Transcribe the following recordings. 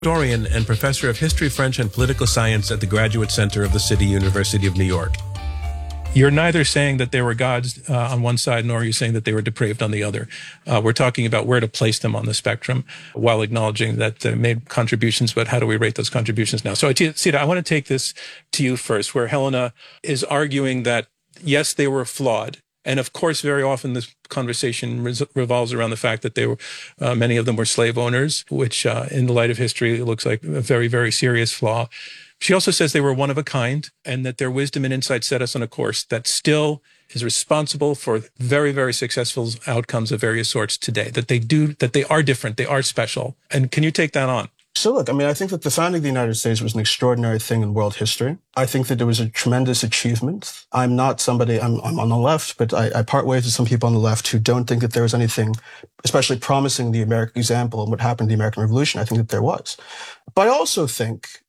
Historian and professor of history, French, and political science at the Graduate Center of the City University of New York. You're neither saying that they were gods on one side, nor are you saying that they were depraved on the other. We're talking about where to place them on the spectrum while acknowledging that they made contributions, but how do we rate those contributions now? So, Sita, I want to take this to you first, where Helena is arguing that, yes, they were flawed. And of course, very often this conversation revolves around the fact that they were, many of them were slave owners, which in the light of history, looks like a very, very serious flaw. She also says they were one of a kind and that their wisdom and insight set us on a course that still is responsible for very, very successful outcomes of various sorts today, that they are different, they are special. And can you take that on? So look, I think that the founding of the United States was an extraordinary thing in world history. I think that it was a tremendous achievement. I'm not somebody, I'm on the left, but I part ways with some people on the left who don't think that there was anything especially promising in the American example and what happened in the American Revolution. I think that there was. But I also think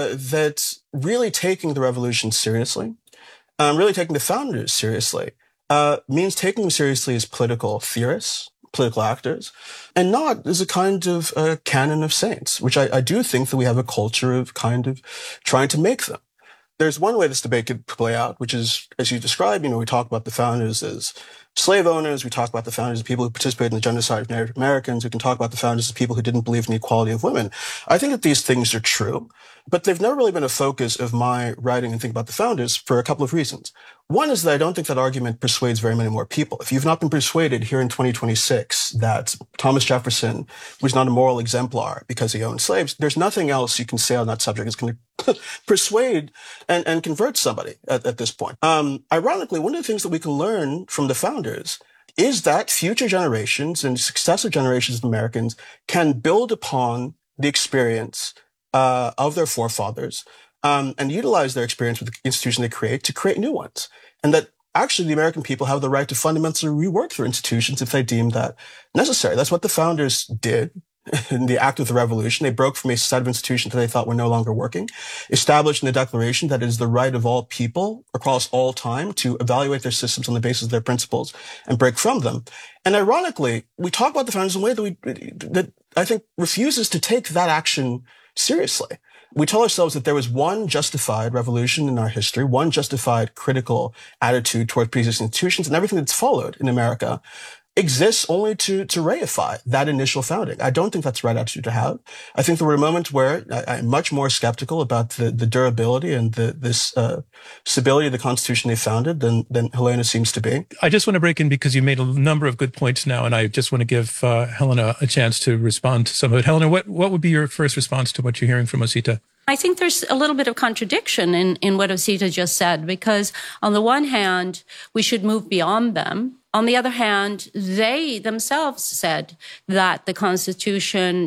that really taking the revolution seriously, really taking the founders seriously, means taking them seriously as political theorists, political actors, and not as a kind of canon of saints, which I do think that we have a culture of kind of trying to make them. There's one way this debate could play out, which is, as you described, we talk about the founders as slave owners. We talk about the founders as people who participated in the genocide of Native Americans. We can talk about the founders as people who didn't believe in the equality of women. I think that these things are true, but they've never really been a focus of my writing and thinking about the founders for a couple of reasons. One is that I don't think that argument persuades very many more people. If you've not been persuaded here in 2026 that Thomas Jefferson was not a moral exemplar because he owned slaves, there's nothing else you can say on that subject that's going to persuade and convert somebody at this point. Ironically, one of the things that we can learn from the founders is that future generations and successive generations of Americans can build upon the experience of their forefathers and utilize their experience with the institution they create to create new ones. And that actually the American people have the right to fundamentally rework their institutions if they deem that necessary. That's what the founders did in the act of the revolution. They broke from a set of institutions that they thought were no longer working, established in the Declaration that it is the right of all people across all time to evaluate their systems on the basis of their principles and break from them. And ironically, we talk about the founders in a way that I think refuses to take that action seriously. We tell ourselves that there was one justified revolution in our history, one justified critical attitude toward pre-existing institutions, and everything that's followed in America exists only to reify that initial founding. I don't think that's the right attitude to have. I think there were moments where I'm much more skeptical about the durability and this stability of the Constitution they founded than Helena seems to be. I just want to break in because you made a number of good points now, and I just want to give Helena a chance to respond to some of it. Helena, what would be your first response to what you're hearing from Osita? I think there's a little bit of contradiction in what Osita just said, because on the one hand, we should move beyond them. On the other hand, they themselves said that the Constitution,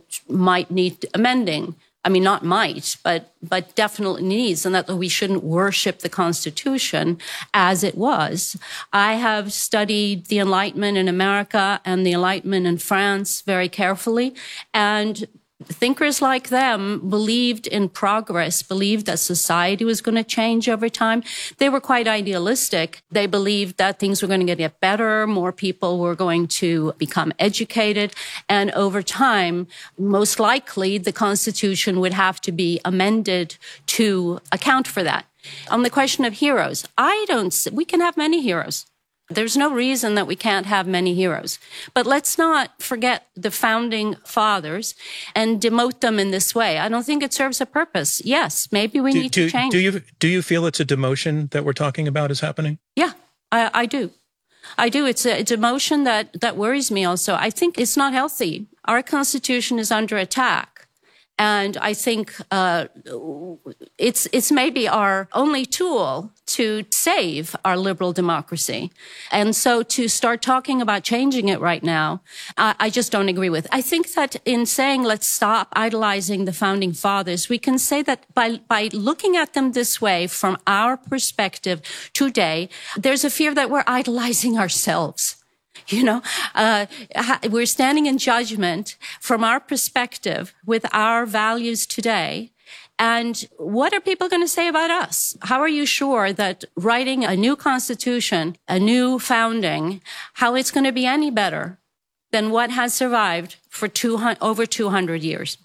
might need amending. I mean, not might, but definitely needs, and that we shouldn't worship the Constitution as it was. I have studied the Enlightenment in America and the Enlightenment in France very carefully, and thinkers like them believed in progress, believed that society was going to change over time. They were quite idealistic. They believed that things were going to get better, more people were going to become educated, and over time, most likely, the Constitution would have to be amended to account for that. On the question of heroes, we can have many heroes. There's no reason that we can't have many heroes. But let's not forget the founding fathers and demote them in this way. I don't think it serves a purpose. Yes, maybe we need to change. Do you feel it's a demotion that we're talking about is happening? Yeah, I do. I do. It's a motion that worries me also. I think it's not healthy. Our Constitution is under attack. And I think it's maybe our only tool to save our liberal democracy. And so to start talking about changing it right now, I just don't agree with. I think that in saying let's stop idolizing the founding fathers, we can say that by looking at them this way from our perspective today, there's a fear that we're idolizing ourselves. We're standing in judgment from our perspective with our values today. And what are people going to say about us? How are you sure that writing a new constitution, a new founding, how it's going to be any better than what has survived for over 200 years?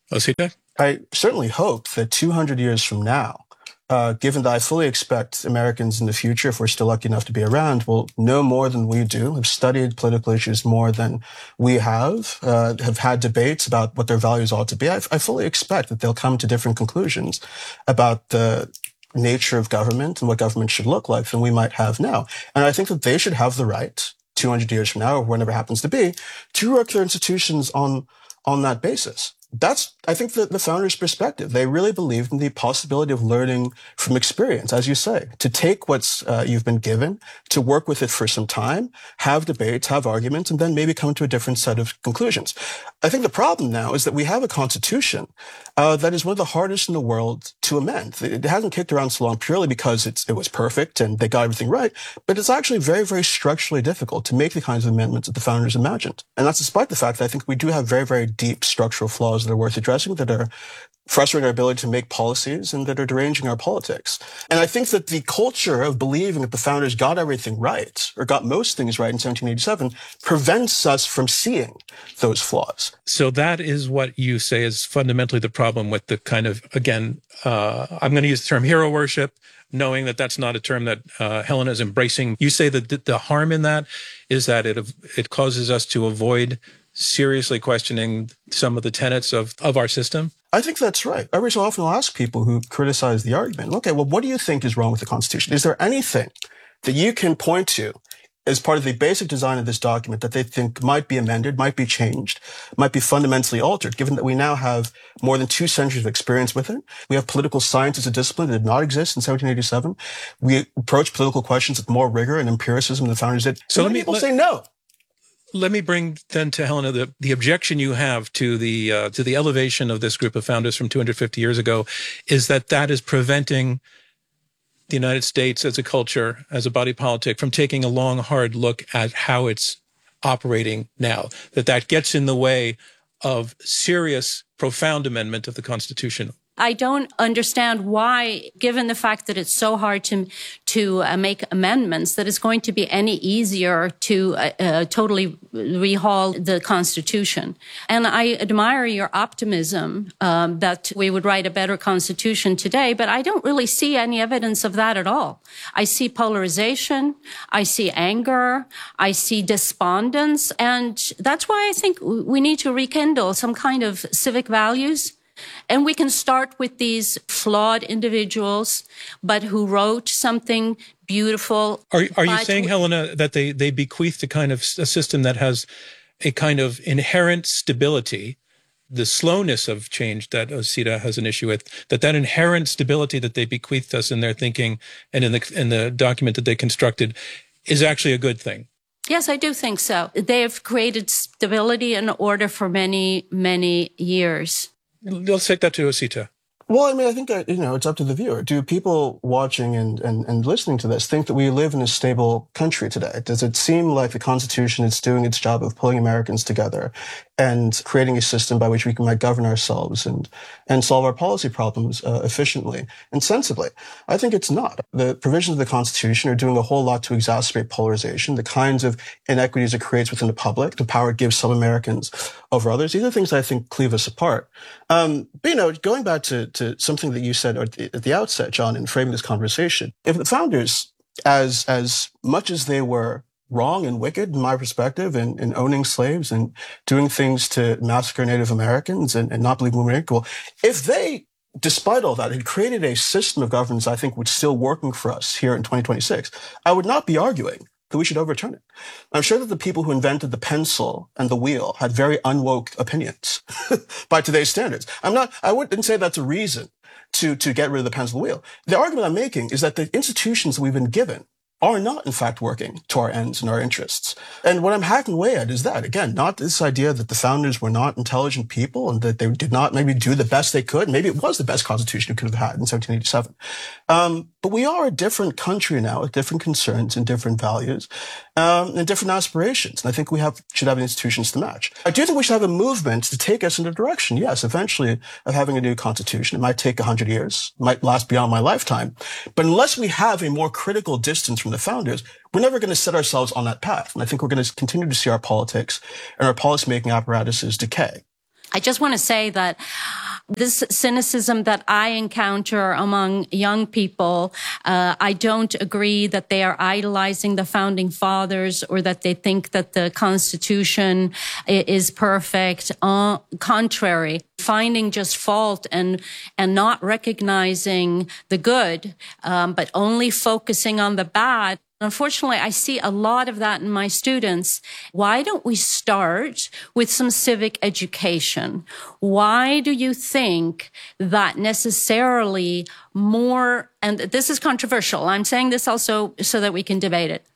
Osita? I certainly hope that 200 years from now, given that I fully expect Americans in the future, if we're still lucky enough to be around, will know more than we do, have studied political issues more than we have had debates about what their values ought to be. I fully expect that they'll come to different conclusions about the nature of government and what government should look like than we might have now. And I think that they should have the right, 200 years from now, or whenever it happens to be, to work their institutions on that basis. That's, I think, the founders' perspective. They really believed in the possibility of learning from experience, as you say, to take what's you've been given, to work with it for some time, have debates, have arguments, and then maybe come to a different set of conclusions. I think the problem now is that we have a constitution that is one of the hardest in the world to amend. It hasn't kicked around so long purely because it was perfect and they got everything right, but it's actually very, very structurally difficult to make the kinds of amendments that the founders imagined. And that's despite the fact that I think we do have very, very deep structural flaws that are worth addressing, that are frustrating our ability to make policies and that are deranging our politics. And I think that the culture of believing that the founders got everything right, or got most things right in 1787, prevents us from seeing those flaws. So that is what you say is fundamentally the problem with the kind of, again, I'm going to use the term hero worship, knowing that that's not a term that Helena is embracing. You say that the harm in that is that it causes us to avoid seriously questioning some of the tenets of our system? I think that's right. Every so often I'll ask people who criticize the argument, okay, well, what do you think is wrong with the Constitution? Is there anything that you can point to as part of the basic design of this document that they think might be amended, might be changed, might be fundamentally altered, given that we now have more than 2 centuries of experience with it? We have political science as a discipline that did not exist in 1787. We approach political questions with more rigor and empiricism than the founders did. So people say no. Let me bring then to Helena the objection you have to the elevation of this group of founders from 250 years ago, is that is preventing the United States as a culture, as a body politic, from taking a long, hard look at how it's operating now. That gets in the way of serious, profound amendment of the Constitution. I don't understand why, given the fact that it's so hard to make amendments, that it's going to be any easier to totally rehaul the Constitution. And I admire your optimism that we would write a better Constitution today, but I don't really see any evidence of that at all. I see polarization, I see anger, I see despondence, and that's why I think we need to rekindle some kind of civic values. And we can start with these flawed individuals, but who wrote something beautiful. Are you saying, Helena, that they bequeathed a kind of a system that has a kind of inherent stability, the slowness of change that Osita has an issue with, that inherent stability that they bequeathed us in their thinking and in the document that they constructed is actually a good thing? Yes, I do think so. They have created stability and order for many, many years. Let's take that to Osita. Well, I mean, I think that, it's up to the viewer. Do people watching and listening to this think that we live in a stable country today? Does it seem like the Constitution is doing its job of pulling Americans together and creating a system by which we might govern ourselves and solve our policy problems efficiently and sensibly? I think it's not. The provisions of the Constitution are doing a whole lot to exacerbate polarization, the kinds of inequities it creates within the public, the power it gives some Americans over others. These are things that I think cleave us apart. But, going back to something that you said at the outset, John, in framing this conversation, if the founders, as much as they were wrong and wicked, in my perspective, in owning slaves and doing things to massacre Native Americans and not believe women were equal, if they, despite all that, had created a system of governance I think was still working for us here in 2026, I would not be arguing that we should overturn it. I'm sure that the people who invented the pencil and the wheel had very unwoke opinions by today's standards. I wouldn't say that's a reason to get rid of the pencil and wheel. The argument I'm making is that the institutions that we've been given are not, in fact, working to our ends and our interests. And what I'm hacking away at is that, again, not this idea that the founders were not intelligent people and that they did not maybe do the best they could. Maybe it was the best constitution we could have had in 1787. But we are a different country now with different concerns and different values and different aspirations. And I think we should have institutions to match. I do think we should have a movement to take us in a direction, yes, eventually, of having a new constitution. It might take 100 years, it might last beyond my lifetime. But unless we have a more critical distance from the founders, we're never going to set ourselves on that path. And I think we're going to continue to see our politics and our policymaking apparatuses decay. I just want to say that this cynicism that I encounter among young people, I don't agree that they are idolizing the founding fathers or that they think that the Constitution is perfect. Contrary, finding just fault and not recognizing the good, but only focusing on the bad. Unfortunately, I see a lot of that in my students. Why don't we start with some civic education? Why do you think that necessarily more, and this is controversial, I'm saying this also so that we can debate it.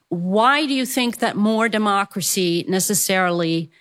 Why do you think that more democracy necessarily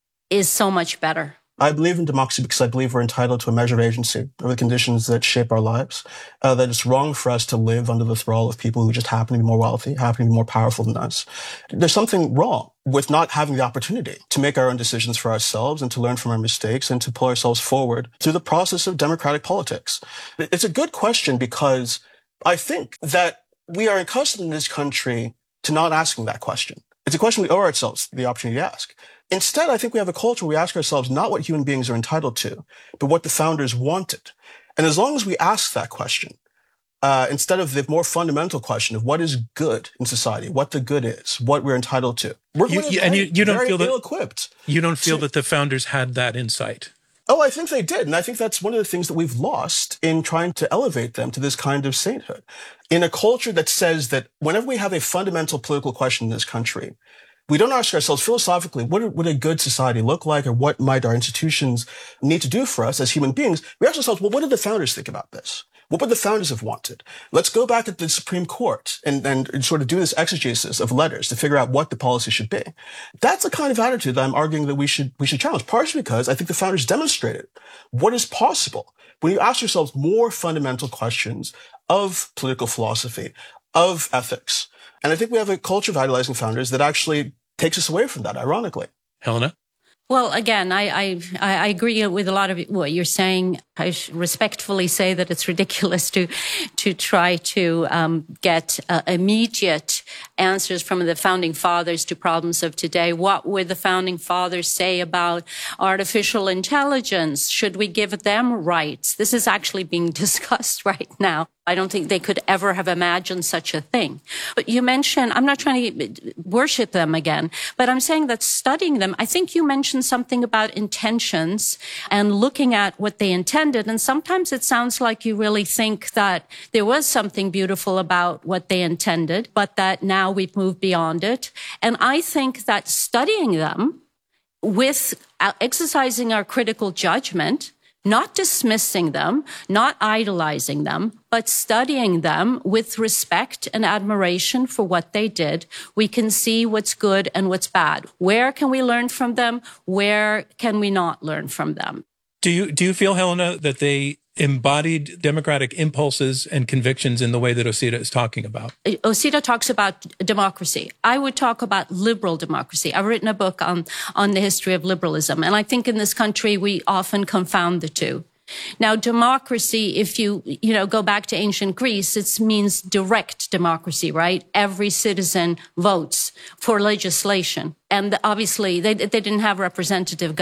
is so much better? I believe in democracy because I believe we're entitled to a measure of agency over the conditions that shape our lives. That it's wrong for us to live under the thrall of people who just happen to be more wealthy, happen to be more powerful than us. There's something wrong with not having the opportunity to make our own decisions for ourselves and to learn from our mistakes and to pull ourselves forward through the process of democratic politics. It's a good question because I think that we are accustomed in this country to not asking that question. It's a question we owe ourselves the opportunity to ask. Instead, I think we have a culture where we ask ourselves not what human beings are entitled to, but what the founders wanted. And as long as we ask that question, instead of the more fundamental question of what is good in society, what the good is, what we're entitled to, we're you don't feel ill-equipped. You don't feel that the founders had that insight? Oh, I think they did. And I think that's one of the things that we've lost in trying to elevate them to this kind of sainthood. In a culture that says that whenever we have a fundamental political question in this country, we don't ask ourselves philosophically, what would a good society look like, or what might our institutions need to do for us as human beings? We ask ourselves, well, what did the founders think about this? What would the founders have wanted? Let's go back at the Supreme Court and sort of do this exegesis of letters to figure out what the policy should be. That's the kind of attitude that I'm arguing that we should challenge, partially because I think the founders demonstrated what is possible when you ask yourselves more fundamental questions of political philosophy, of ethics. And I think we have a culture of idolizing founders that actually takes us away from that, ironically. Helena? Well, again, I agree with a lot of what you're saying. I respectfully say that it's ridiculous to try to get immediate answers from the founding fathers to problems of today. What would the founding fathers say about artificial intelligence? Should we give them rights? This is actually being discussed right now. I don't think they could ever have imagined such a thing. But you mentioned, I'm not trying to worship them again, but I'm saying that studying them, I think you mentioned something about intentions and looking at what they intended. And sometimes it sounds like you really think that there was something beautiful about what they intended, but that now we've moved beyond it. And I think that studying them with exercising our critical judgment, not dismissing them, not idolizing them, but studying them with respect and admiration for what they did, we can see what's good and what's bad. Where can we learn from them? Where can we not learn from them? Do you feel, Helena, that they embodied democratic impulses and convictions in the way that Osita is talking about? Osita talks about democracy. I would talk about liberal democracy. I've written a book on the history of liberalism, and I think in this country we often confound the two. Now, democracy, if you go back to ancient Greece, it means direct democracy, right? Every citizen votes for legislation. And obviously, they didn't have representative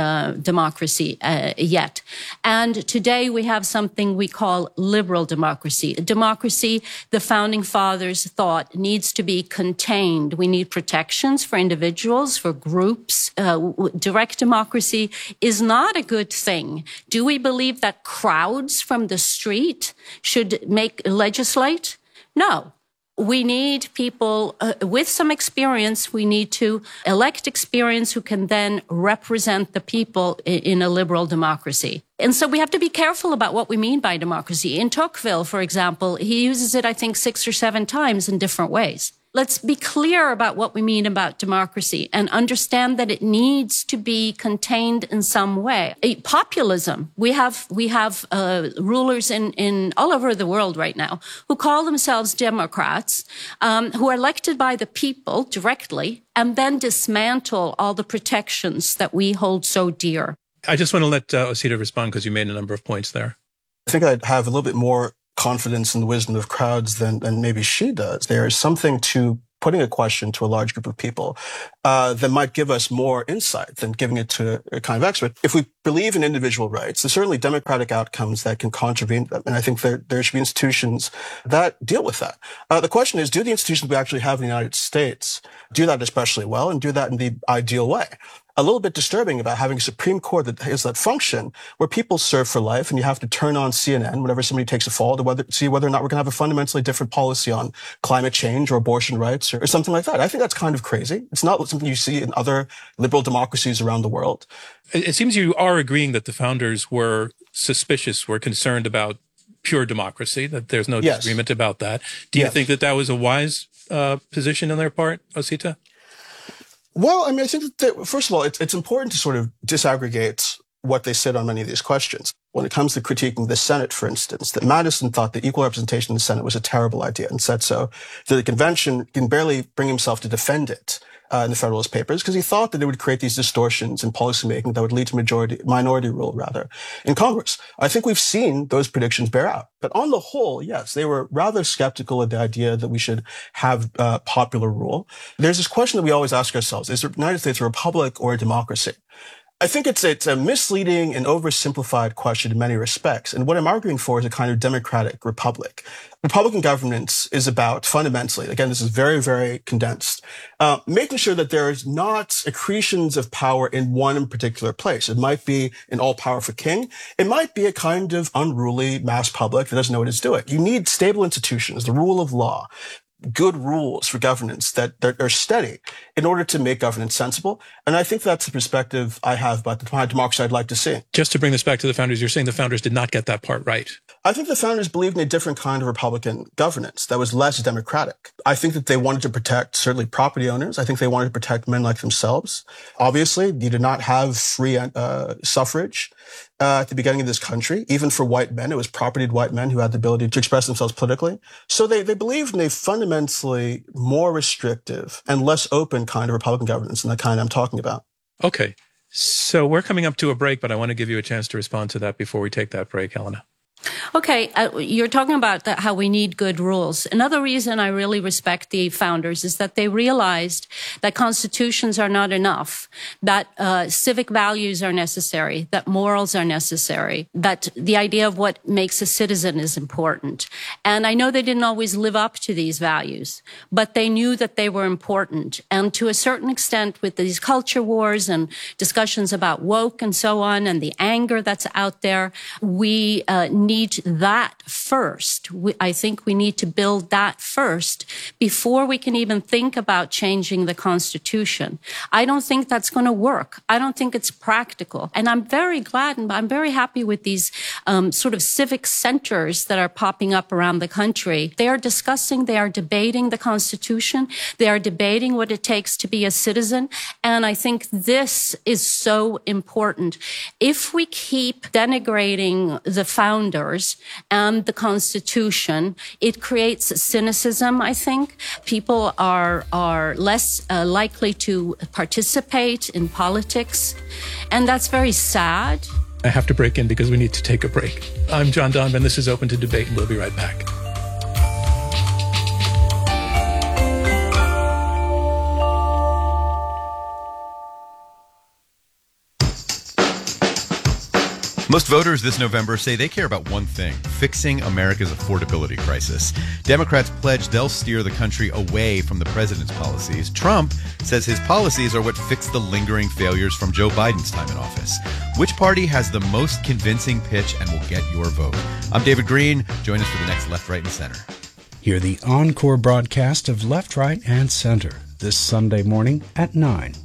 democracy yet. And today we have something we call liberal democracy. A democracy, the founding fathers thought, needs to be contained. We need protections for individuals, for groups. Direct democracy is not a good thing. Do we believe that crowds from the street should legislate? No. We need people with some experience. We need to elect experience who can then represent the people in a liberal democracy. And so we have to be careful about what we mean by democracy. In Tocqueville, for example, he uses it, I think, 6 or 7 times in different ways. Let's be clear about what we mean about democracy and understand that it needs to be contained in some way. Populism. We have rulers in all over the world right now who call themselves Democrats, who are elected by the people directly and then dismantle all the protections that we hold so dear. I just want to let Osita respond because you made a number of points there. I think I'd have a little bit more confidence in the wisdom of crowds than maybe she does. There is something to putting a question to a large group of people that might give us more insight than giving it to a kind of expert. If we believe in individual rights, there's certainly democratic outcomes that can contravene them. And I think there should be institutions that deal with that. The question is, do the institutions we actually have in the United States do that especially well and do that in the ideal way? A little bit disturbing about having a Supreme Court that has that function where people serve for life and you have to turn on CNN whenever somebody takes a fall to see whether or not we're going to have a fundamentally different policy on climate change or abortion rights or something like that. I think that's kind of crazy. It's not something you see in other liberal democracies around the world. It seems you are agreeing that the founders were suspicious, were concerned about pure democracy, that there's no disagreement about that. Do you think that was a wise position on their part, Osita? Well, I mean, I think that, first of all, it's important to sort of disaggregate what they said on many of these questions. When it comes to critiquing the Senate, for instance, that Madison thought that equal representation in the Senate was a terrible idea and said so. That the convention can barely bring himself to defend it in the Federalist Papers because he thought that it would create these distortions in policymaking that would lead to minority rule, rather, in Congress. I think we've seen those predictions bear out. But on the whole, yes, they were rather skeptical of the idea that we should have popular rule. There's this question that we always ask ourselves, is the United States a republic or a democracy? I think it's a misleading and oversimplified question in many respects. And what I'm arguing for is a kind of democratic republic. Republican governance is about fundamentally, again, this is very, very condensed, making sure that there is not accretions of power in one particular place. It might be an all-powerful king. It might be a kind of unruly mass public that doesn't know what it's doing. You need stable institutions, the rule of law, good rules for governance that are steady in order to make governance sensible. And I think that's the perspective I have about the kind of democracy I'd like to see. Just to bring this back to the founders, you're saying the founders did not get that part right. I think the founders believed in a different kind of Republican governance that was less democratic. I think that they wanted to protect certainly property owners. I think they wanted to protect men like themselves. Obviously, you did not have free suffrage at the beginning of this country. Even for white men, it was propertied white men who had the ability to express themselves politically. So they believed in a fundamentally more restrictive and less open kind of Republican governance than the kind I'm talking about. Okay. So we're coming up to a break, but I want to give you a chance to respond to that before we take that break, Helena. Okay, you're talking about how we need good rules. Another reason I really respect the founders is that they realized that constitutions are not enough, that civic values are necessary, that morals are necessary, that the idea of what makes a citizen is important. And I know they didn't always live up to these values, but they knew that they were important. And to a certain extent, with these culture wars and discussions about woke and so on, and the anger that's out there, we need that first. I think we need to build that first before we can even think about changing the Constitution. I don't think that's going to work. I don't think it's practical. And I'm very glad and I'm very happy with these sort of civic centers that are popping up around the country. They are discussing, they are debating the Constitution. They are debating what it takes to be a citizen. And I think this is so important. If we keep denigrating the founders and the Constitution, it creates cynicism, I think. People are less likely to participate in politics, and that's very sad. I have to break in because we need to take a break. I'm John Donvan. This is Open to Debate, and we'll be right back. Most voters this November say they care about one thing: fixing America's affordability crisis. Democrats pledge they'll steer the country away from the president's policies. Trump says his policies are what fixed the lingering failures from Joe Biden's time in office. Which party has the most convincing pitch and will get your vote? I'm David Green. Join us for the next Left, Right, and Center. Hear the encore broadcast of Left, Right, and Center this Sunday morning at 9.